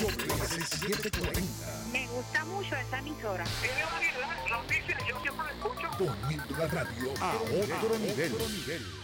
WS740. Me gusta mucho esa emisora. Tiene variedad, noticias, yo siempre la escucho. Poniendo la radio a otro nivel.